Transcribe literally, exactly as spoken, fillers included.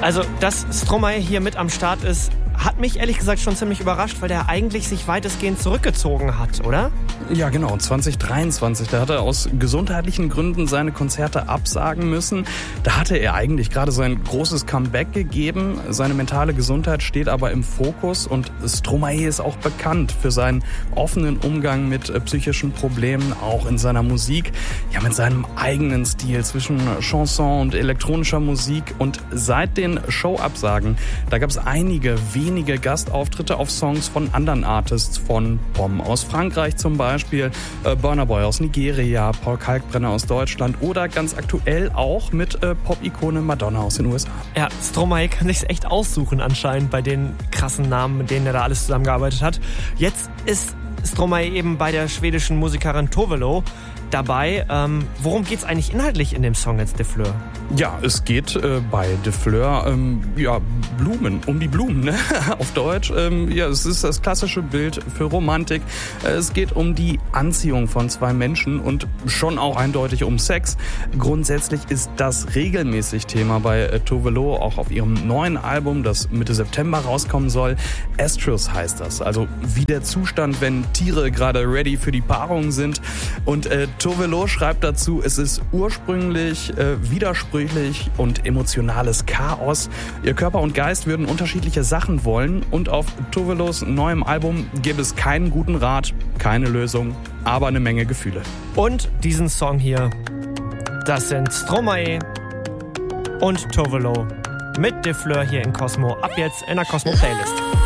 Also, dass Stromae hier mit am Start ist, hat mich ehrlich gesagt schon ziemlich überrascht, weil der eigentlich sich weitestgehend zurückgezogen hat, oder? Ja, genau. zwanzig dreiundzwanzig, da hat er aus gesundheitlichen Gründen seine Konzerte absagen müssen. Da hatte er eigentlich gerade sein großes Comeback gegeben. Seine mentale Gesundheit steht aber im Fokus und Stromae ist auch bekannt für seinen offenen Umgang mit äh, psychischen Problemen, auch in seiner Musik. Ja, mit seinem eigenen Stil zwischen Chanson und elektronischer Musik. Und seit den Showabsagen, da gab es einige wenige Einige Gastauftritte auf Songs von anderen Artists, von Pom aus Frankreich zum Beispiel, äh, Burna Boy aus Nigeria, Paul Kalkbrenner aus Deutschland oder ganz aktuell auch mit äh, Pop-Ikone Madonna aus den U S A. Ja, Stromae kann sich's echt aussuchen anscheinend bei den krassen Namen, mit denen er da alles zusammengearbeitet hat. Jetzt ist Stromae eben bei der schwedischen Musikerin Tove Lo dabei. Ähm, worum geht's eigentlich inhaltlich in dem Song jetzt, De Fleur? Ja, es geht äh, bei De Fleur, ähm, ja, Blumen, um die Blumen, ne? Auf Deutsch. Ähm, ja, es ist das klassische Bild für Romantik. Äh, es geht um die Anziehung von zwei Menschen und schon auch eindeutig um Sex. Grundsätzlich ist das regelmäßig Thema bei äh, Tove Lo, auch auf ihrem neuen Album, das Mitte September rauskommen soll. Estrus heißt das, also wie der Zustand, wenn Tiere gerade ready für die Paarung sind. Und äh, Tove Lo schreibt dazu, es ist ursprünglich, äh, widersprüchlich und emotionales Chaos. Ihr Körper und Geist würden unterschiedliche Sachen wollen und auf Tove Los neuem Album gibt es keinen guten Rat, keine Lösung, aber eine Menge Gefühle. Und diesen Song hier, das sind Stromae und Tove Lo mit De Fleur hier in Cosmo. Ab jetzt in der Cosmo Playlist.